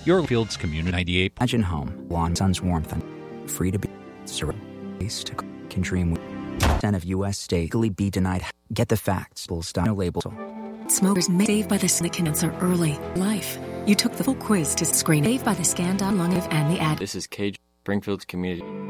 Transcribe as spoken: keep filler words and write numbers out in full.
Your Field's Community ninety-eight. Imagine home, lawn, sun's warmth, and free to be. Space to can dream. ten of U S state legally be denied. Get the facts. No labels. Smokers may save by the sun cancer early. Life. You took the full quiz to screen. Save by the scan. Lung and the ad. This is Cage, Springfield's Community.